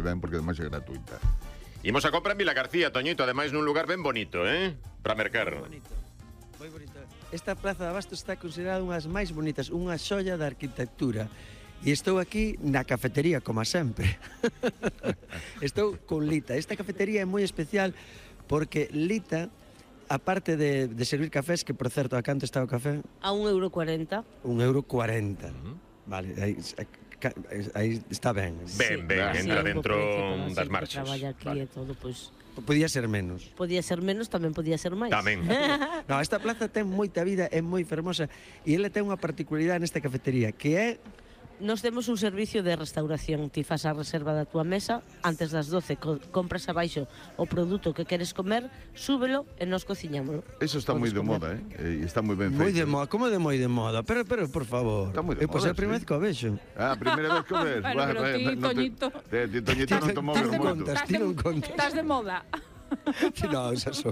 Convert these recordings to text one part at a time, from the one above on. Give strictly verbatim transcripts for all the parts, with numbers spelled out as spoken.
ben porque ademais é gratuita. Imos a compra en Vila García, Toñito, ademais nun lugar ben bonito, eh? Para mercar. Moi bonito, moi bonito. Esta Praza de Abastos está considerada unha das máis bonitas, unha xoia da arquitectura. E estou aquí na cafetería, como sempre. Estou con Lita. Esta cafetería é moi especial porque Lita, aparte de, de servir cafés, que por certo, a canto está o café? A un euro cuarenta. Un euro cuarenta. Uh-huh. Vale, aí, aí está ben. Ben, ben, Sí, entra sí, dentro un das marchas. Traballa aquí Vale. e todo, pois... Podía ser menos. Podía ser menos, tamén podía ser máis. Tamén. No, esta plaza ten moita vida, é moi fermosa e ela ten unha particularidade nesta cafetería, que é... Nos temos un servicio de restauración. Ti fas a reserva da túa mesa, antes das doce co compras abaixo o produto que queres comer, súbelo e nos cociñámoslo. Eso está moi de moda, eh? E está moi ben feito. Moi de moda, como de moi de moda? Pero, pero, por favor. Está moi de eh, pois moda, é a primeira sí. vez que o vexo. Ah, a primeira vez que o ves. Bueno, pero ti, Toñito... Ti, Toñito, non te moves de moito. contas, ti non contas. Estás de moda. No, xa son.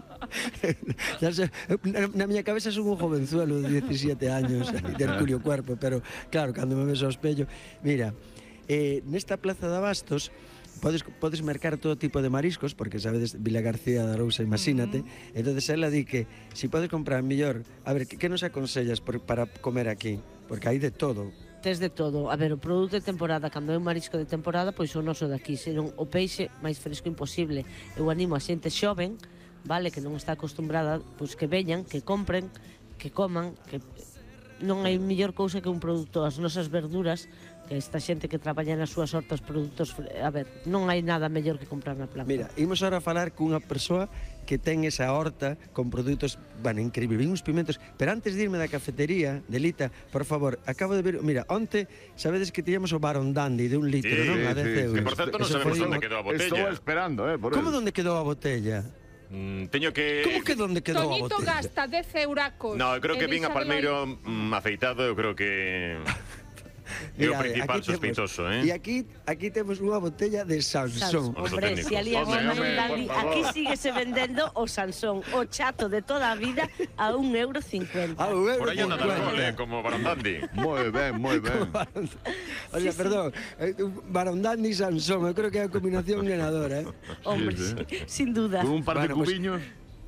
Xa sei, na miña cabeza son un jovenzuelo de diecisiete años de Herculio Cuerpo, pero claro, cando me ves ao espello, mira, eh, nesta Plaza de Abastos podes, podes mercar todo tipo de mariscos, porque sabedes, Vila García de Arousa, imagínate. Uh-huh. Entonces ela di que si podes comprar mellor, a ver, que, que nos aconsellas por, para comer aquí? Porque hai de todo. Tes de todo. A ver, o produto de temporada, cando é un marisco de temporada, pois o noso daqui, senón o peixe máis fresco imposible. Eu animo a xente xoven, vale, que non está acostumbrada, pois que veñan, que compren, que coman, que non hai mellor cousa que un produto, as nosas verduras, que esta xente que traballa nas súas hortas, produtos, a ver, non hai nada mellor que comprar na plaza. Mira, imos ahora a falar cunha persoa que ten esa horta con produtos, bueno, increíble, uns pimentos, pero antes de irme da cafetería, de Lita, por favor, acabo de ver, mira, onte, sabedes que tiñamos o Baron Dandy de un litro, Sí, non? A sí, dez sí. euros. Que, por certo, non Eso sabemos foi- onde quedou a botella. Estou esperando, eh, por Como eso. donde quedou a botella? Mm, teño que... Como que donde quedou a Toñito botella? gasta dez euracos. No, eu creo que e vin a deixa Palmeiro mm, afeitado, eu creo que... É o Mira, principal aquí temos- sospeitoso, E eh? aquí, aquí temos unha botella de Sansón. Os Hombre, técnicos. si ali a Home, home, Dandy, por favor. aquí síguese vendendo o Sansón, o chato de toda a vida, a un euro cincuenta. Ah, un euro Por aí anda cincuenta. la gole, como Barandandi. Moi ben, moi ben. Oye, perdón, eh, Baron Dandy y Sansón, eu creo que é a combinación ganadora, eh? Hombre, Sí, sí, sin duda. Con un par de Bueno, pues- cubiños.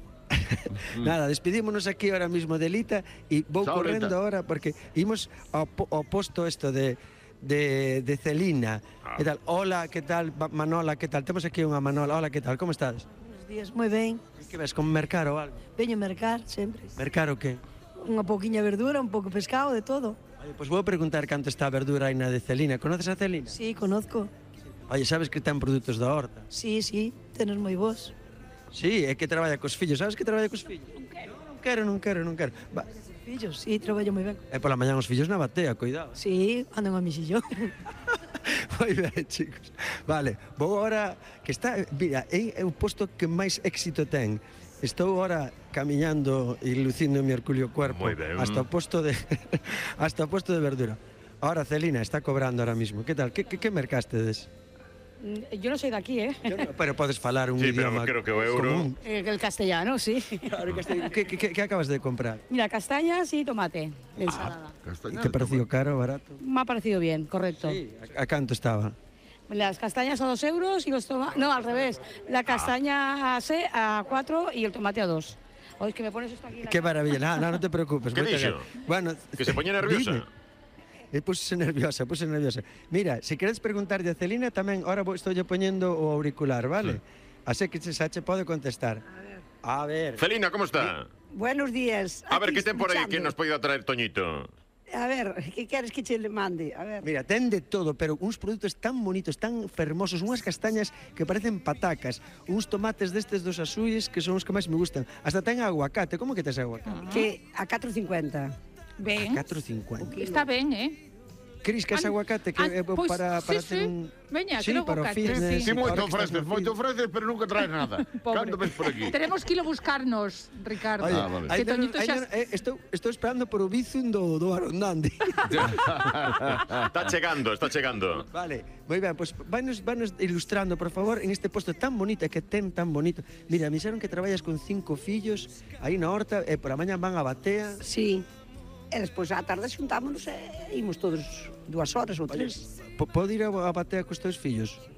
Nada, despedímonos aquí ahora mismo de Lita e vou Chao, correndo Lita. ahora porque imos ao, po- ao posto isto de de, de Celina. Ah. Que tal? Hola, que tal? Ba- Manola, que tal? Temos aquí unha Manola. Hola, que tal? Como estás? Buenos días, moi ben. Que ves, con mercar ou algo? Veño mercar sempre. Mercar o que? Unha pouquiña verdura, un pouco pescado, de todo. Oye, pois vou preguntar canto está a verdura aí na de Celina. Conoces a Celina? Sí, conozco. Oye, sabes que ten produtos da horta? Sí, sí, tenos moi vos. Sí, é que traballa cos fillos. Sabes que traballa cos fillos? Non quero. Non quero, non quero, non quero. Va. Fillos, sí, traballo moi ben. E pola mañán os fillos na batea, cuidado. Sí, andan a mixillón. Moi ben, chicos. Vale, vou agora, que está, mira, é o posto que máis éxito ten. Estou agora camiñando e lucindo mi Herculio Cuerpo Moi ben. hasta o posto de hasta o posto de verdura. Ahora Celina está cobrando ahora mismo. Que tal? Que, que, que mercastedes? Yo no soy de aquí, ¿eh? Yo no, pero podes falar un Sí, pero idioma creo que o euro- común. Eh, El castellano, sí. Claro, que, este- que, que, que acabas de comprar? Mira, castañas y tomate de ensalada. Castaña. ¿Te pareció caro o barato? Me ha parecido bien, correcto. Sí. ¿A, a canto estaba? Las castañas a dos euros y los tomates... No, al revés. La castaña a, se- a cuatro y el tomate a dos. Oye, es que me pones esto aquí en la Qué cara. maravilla. No, no, no te preocupes. ¿Qué moita dixo? gra- Bueno, Que se poña nerviosa. Dime. E pusese nerviosa, puse nerviosa. Mira, se queres preguntarlle a Celina tamén, ahora vou estou poñendo o auricular, vale? Así que se xa che pode contestar. A ver. Celina, como está? Buenos días. A ver, Aquí que ten por aí que escuchando. nos poida traer Toñito. A ver, que queres que che le mande? A ver. Mira, ten de todo, pero uns produtos tan bonitos, tan fermosos, unhas castañas que parecen patacas, uns tomates destes dos azuis que son os que máis me gustan. Hasta ten aguacate, como que tes aguacate? Que a catro cincuenta. Ben. catro cincuenta. Está ben, eh? Cris, que ese An- aguacate que an- é pois, para, para sí, ter sí. un... Veña, sí, quero para o aguacate, fitness. sí. Sí, moito ahora que estás ofreces, no moito fitness. ofreces, pero nunca traes nada. Pobre. Cando ves por aquí? Tenemos que ir a buscarnos, Ricardo. Oye, Ah, vale. Que ainda non- Toñito ainda xa... non- eh, estou, estou esperando por o bizum do, do Arondandi. Está chegando, está chegando. Vale, moi ben, pois pues, vanos, vanos ilustrando, por favor, en este posto tan bonito, e que ten tan bonito. Mira, me dixeron que traballas con cinco fillos aí na horta, e por a mañá van a batea. Sí. E despois á tarde xuntámonos e imos todos dúas horas ou tres. Po- Pode ir a a batea cos teus fillos?